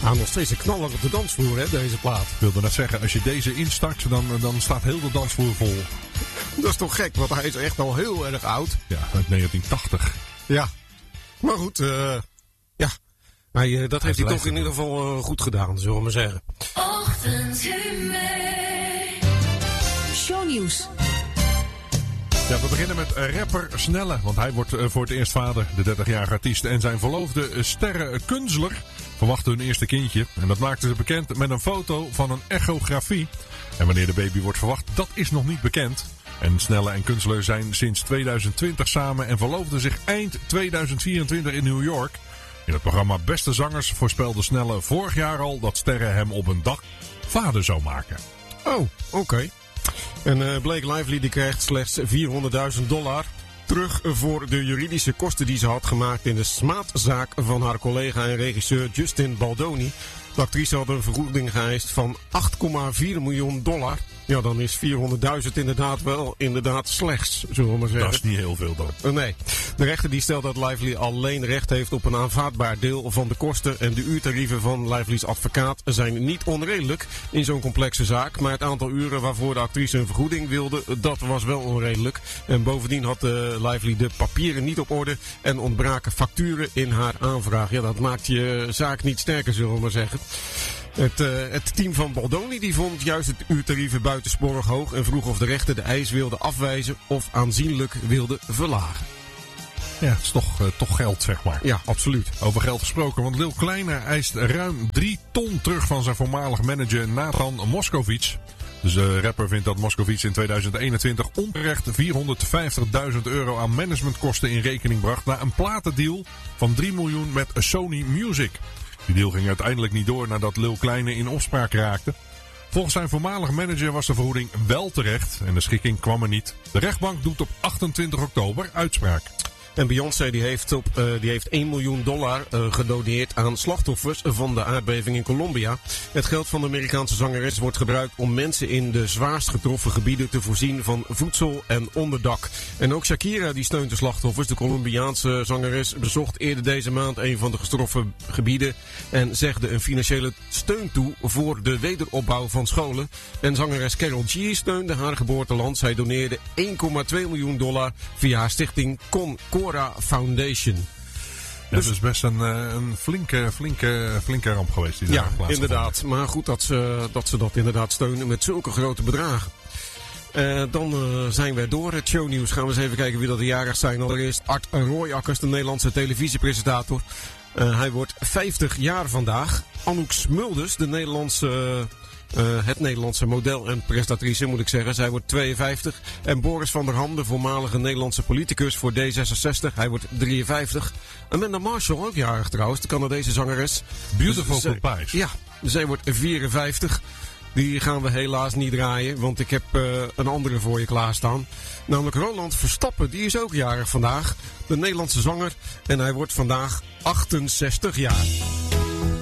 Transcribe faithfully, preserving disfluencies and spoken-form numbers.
Nou, nog steeds een knaller op de dansvloer, hè, deze plaat. Ik wilde net zeggen, als je deze instart, dan, dan staat heel de dansvloer vol. Dat is toch gek, want hij is echt al heel erg oud. Ja, uit negentien tachtig. Ja. Maar goed, uh, ja. Hij, uh, dat hij heeft hij toch in ieder geval uh, goed gedaan, zullen we maar zeggen. Shownieuws. Ja, we beginnen met rapper Snelle, want hij wordt voor het eerst vader. De dertigjarige artiest en zijn verloofde Sterre Kunzler verwachten hun eerste kindje. En dat maakten ze bekend met een foto van een echografie. En wanneer de baby wordt verwacht, dat is nog niet bekend. En Snelle en Kunzler zijn sinds tweeduizend twintig samen en verloofden zich eind tweeduizend vierentwintig in New York. In het programma Beste Zangers voorspelde Snelle vorig jaar al dat Sterre hem op een dag vader zou maken. Oh, oké. Okay. En uh, Blake Lively die krijgt slechts vierhonderdduizend dollar terug voor de juridische kosten die ze had gemaakt in de smaadzaak van haar collega en regisseur Justin Baldoni. De actrice had een vergoeding geëist van acht komma vier miljoen dollar. Ja, dan is vierhonderdduizend inderdaad wel inderdaad slechts, zullen we maar zeggen. Dat is niet heel veel dan. Uh, nee. De rechter die stelt dat Lively alleen recht heeft op een aanvaardbaar deel van de kosten. En de uurtarieven van Lively's advocaat zijn niet onredelijk in zo'n complexe zaak. Maar het aantal uren waarvoor de actrice een vergoeding wilde, dat was wel onredelijk. En bovendien had uh, Lively de papieren niet op orde en ontbraken facturen in haar aanvraag. Ja, dat maakt je zaak niet sterker, zullen we maar zeggen. Het, uh, het team van Baldoni die vond juist het uurtarieven buitensporig hoog en vroeg of de rechter de eis wilde afwijzen of aanzienlijk wilde verlagen. Ja, het is toch, uh, toch geld, zeg maar. Ja, absoluut. Over geld gesproken, want Lil Kleine eist ruim drie ton terug van zijn voormalig manager Nathan Moskovits. Dus de rapper vindt dat Moskovits in tweeduizend eenentwintig onterecht vierhonderdvijftigduizend euro aan managementkosten in rekening bracht na een platendeal van drie miljoen met Sony Music. Die deal ging uiteindelijk niet door nadat Lil Kleine in opspraak raakte. Volgens zijn voormalige manager was de vergoeding wel terecht en de schikking kwam er niet. De rechtbank doet op achtentwintig oktober uitspraak. En Beyoncé die heeft, op, uh, die heeft één miljoen dollar uh, gedoneerd aan slachtoffers van de aardbeving in Colombia. Het geld van de Amerikaanse zangeres wordt gebruikt om mensen in de zwaarst getroffen gebieden te voorzien van voedsel en onderdak. En ook Shakira die steunt de slachtoffers. De Colombiaanse zangeres bezocht eerder deze maand een van de getroffen gebieden en zegde een financiële steun toe voor de wederopbouw van scholen. En zangeres Karol G steunde haar geboorteland. Zij doneerde één komma twee miljoen dollar via haar stichting Concord Foundation. Ja, dus, dat is best een, een flinke, flinke, flinke ramp geweest. Die ja, inderdaad. Maar goed dat ze, dat ze dat inderdaad steunen met zulke grote bedragen. Uh, dan uh, zijn we door het shownieuws. Gaan we eens even kijken wie dat de jarig zijn. Allereerst Art Royakkers, de Nederlandse televisiepresentator. Uh, hij wordt vijftig jaar vandaag. Anouk Smulders, de Nederlandse... Uh, Uh, het Nederlandse model en presentatrice moet ik zeggen. Zij wordt tweeënvijftig. En Boris van der Ham, de voormalige Nederlandse politicus voor D zesenzestig. Hij wordt drieënvijftig. Amanda Marshall, ook jarig trouwens, de Canadese zangeres. Beautiful Goodbyes. Ja, zij wordt vierenvijftig. Die gaan we helaas niet draaien, want ik heb uh, een andere voor je klaarstaan. Namelijk Roland Verstappen, die is ook jarig vandaag. De Nederlandse zanger. En hij wordt vandaag achtenzestig jaar.